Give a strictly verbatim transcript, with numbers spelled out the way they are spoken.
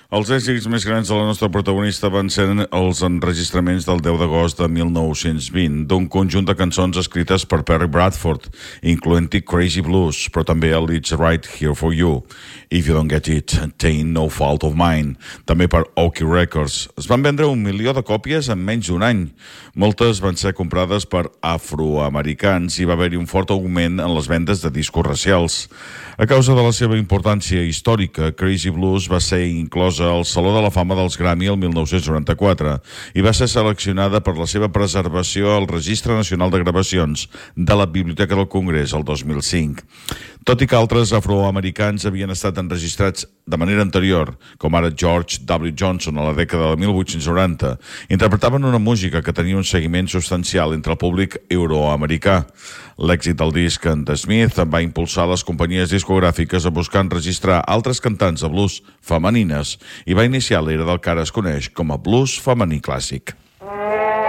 Els èxits més grans de la nostra protagonista van ser els enregistraments del deu d'agost de mil nou-cents vint d'un conjunt de cançons escrites per Perry Bradford, incloent-hi Crazy Blues, però també el It's Right Here For You, If You Don't Get It, Tain't No Fault of Mine, també per Oki Records. Es van vendre un milió de còpies en menys d'un any. Moltes van ser comprades per afroamericans i va haver-hi un fort augment en les vendes de discos racials. A causa de la seva importància històrica, Crazy Blues va ser inclosa al Saló de la Fama dels Grammy el mil nou-cents noranta-quatre i va ser seleccionada per la seva preservació al Registre Nacional de Gravacions de la Biblioteca del Congrés el dos mil cinc. Tot i que altres afroamericans havien estat enregistrats de manera anterior, com ara George W. Johnson a la dècada de mil vuit-cents noranta, interpretaven una música que tenia un seguiment substancial entre el públic euroamericà. L'èxit del disc de Smith va impulsar les companyies discogràfiques a buscar enregistrar altres cantants de blues femenines i va iniciar l'era del que ara es coneix com a blues femení clàssic.